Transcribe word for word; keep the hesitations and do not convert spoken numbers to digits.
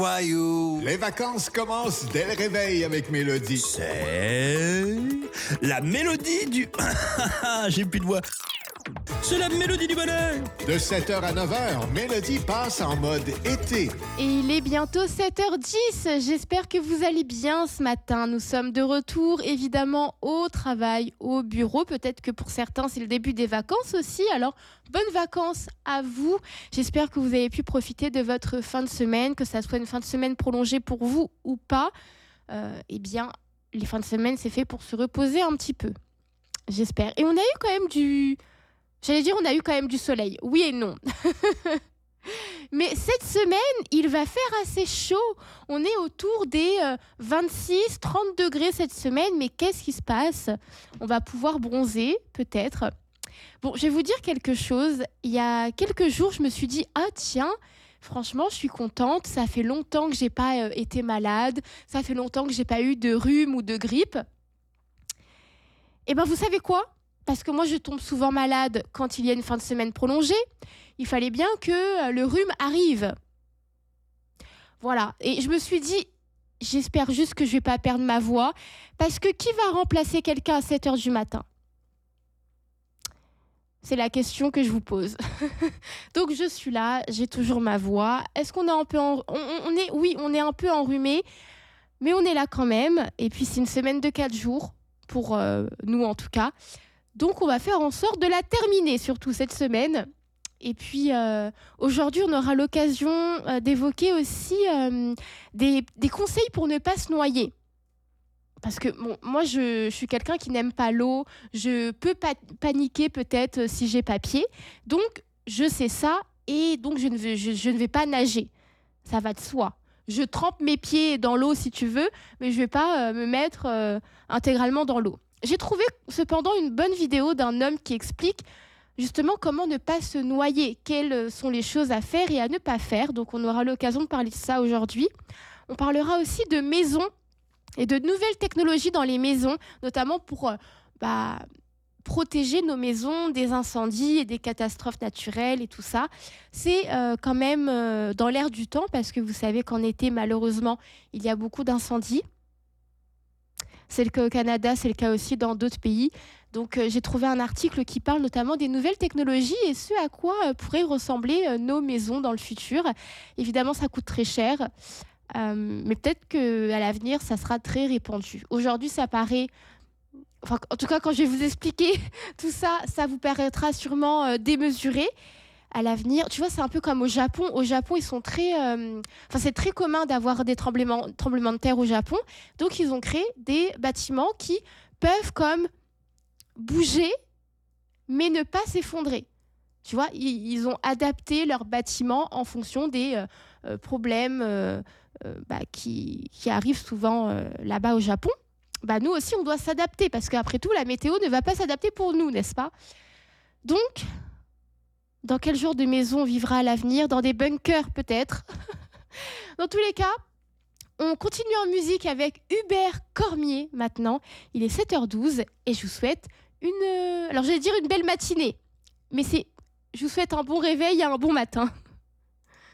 Voyou. Les vacances commencent dès le réveil avec Mélodie. C'est la mélodie du... J'ai plus de voix. C'est la mélodie du bonheur. De sept heures à neuf heures, Mélodie passe en mode été. Et il est bientôt sept heures dix. J'espère que vous allez bien ce matin. Nous sommes de retour, évidemment, au travail, au bureau. Peut-être que pour certains, c'est le début des vacances aussi. Alors, bonnes vacances à vous. J'espère que vous avez pu profiter de votre fin de semaine, que ça soit une fin de semaine prolongée pour vous ou pas. Euh, eh bien, les fins de semaine, c'est fait pour se reposer un petit peu. J'espère. Et on a eu quand même du... J'allais dire, on a eu quand même du soleil. Oui et non. Mais cette semaine, il va faire assez chaud. On est autour des euh, vingt-six trente degrés cette semaine. Mais qu'est-ce qui se passe ? On va pouvoir bronzer, peut-être. Bon, je vais vous dire quelque chose. Il y a quelques jours, je me suis dit, ah tiens, franchement, je suis contente. Ça fait longtemps que je n'ai pas euh, été malade. Ça fait longtemps que je n'ai pas eu de rhume ou de grippe. Et bien, vous savez quoi ? Parce que moi, je tombe souvent malade quand il y a une fin de semaine prolongée. Il fallait bien que le rhume arrive. Voilà. Et je me suis dit, j'espère juste que je ne vais pas perdre ma voix. Parce que qui va remplacer quelqu'un à sept heures du matin ? C'est la question que je vous pose. Donc, je suis là, j'ai toujours ma voix. Est-ce qu'on est un peu... En... On, on est... Oui, on est un peu enrhumé, mais on est là quand même. Et puis, c'est une semaine de quatre jours, pour euh, nous en tout cas. Donc, on va faire en sorte de la terminer, surtout cette semaine. Et puis, euh, aujourd'hui, on aura l'occasion euh, d'évoquer aussi euh, des, des conseils pour ne pas se noyer. Parce que bon, moi, je, je suis quelqu'un qui n'aime pas l'eau. Je peux pa- paniquer peut-être si j'ai pas pied. Donc, je sais ça et donc je ne, veux, je, je ne vais pas nager. Ça va de soi. Je trempe mes pieds dans l'eau si tu veux, mais je ne vais pas euh, me mettre euh, intégralement dans l'eau. J'ai trouvé cependant une bonne vidéo d'un homme qui explique justement comment ne pas se noyer, quelles sont les choses à faire et à ne pas faire. Donc on aura l'occasion de parler de ça aujourd'hui. On parlera aussi de maisons et de nouvelles technologies dans les maisons, notamment pour euh, bah, protéger nos maisons des incendies et des catastrophes naturelles et tout ça. C'est euh, quand même euh, dans l'air du temps parce que vous savez qu'en été, malheureusement, il y a beaucoup d'incendies. C'est le cas au Canada, c'est le cas aussi dans d'autres pays. Donc, euh, j'ai trouvé un article qui parle notamment des nouvelles technologies et ce à quoi euh, pourraient ressembler euh, nos maisons dans le futur. Évidemment, ça coûte très cher, euh, mais peut-être qu'à l'avenir, ça sera très répandu. Aujourd'hui, ça paraît... Enfin, en tout cas, quand je vais vous expliquer tout ça, ça vous paraîtra sûrement euh, démesuré. À l'avenir, tu vois, c'est un peu comme au Japon. Au Japon, ils sont très... Euh... Enfin, c'est très commun d'avoir des tremblements, tremblements de terre au Japon. Donc, ils ont créé des bâtiments qui peuvent comme bouger, mais ne pas s'effondrer. Tu vois, ils, ils ont adapté leurs bâtiments en fonction des euh, problèmes euh, euh, bah, qui, qui arrivent souvent euh, là-bas au Japon. Bah, nous aussi, on doit s'adapter parce qu'après tout, la météo ne va pas s'adapter pour nous, n'est-ce pas ? Donc... Dans quel genre de maison on vivra à l'avenir ? Dans des bunkers, peut-être. Dans tous les cas, on continue en musique avec Hubert Cormier, maintenant. Il est sept heures douze et je vous souhaite une... Alors, j'allais dire une belle matinée. Mais c'est... Je vous souhaite un bon réveil et un bon matin.